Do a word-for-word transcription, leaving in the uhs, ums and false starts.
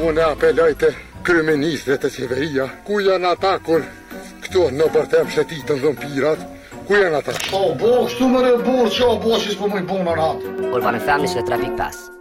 ne apelojte kryeministrit e qeveria. Ku janë ata kur këto në bërtem shëtitën dhëmpirat? Ku janë ata? O, bo, kështu më re burë që o bo që s'po më i bonë në ratë. Urbane Family sur le Traffic Pass.